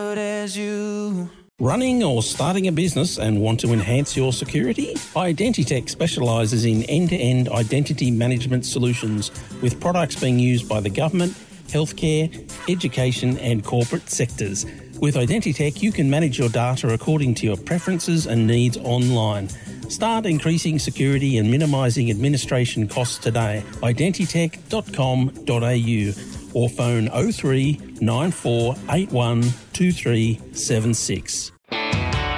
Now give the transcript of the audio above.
good as you. Running or starting a business and want to enhance your security? Identitech specialises in end-to-end identity management solutions with products being used by the government, healthcare, education and corporate sectors. With Identitech, you can manage your data according to your preferences and needs online. Start increasing security and minimising administration costs today. Identitech.com.au or phone 03 9481 2376.